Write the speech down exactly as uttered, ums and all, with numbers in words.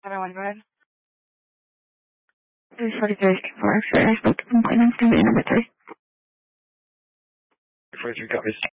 Everyone, go ahead. This is forty-three for X-ray. I spoke to complainants to be number three. forty-three copies.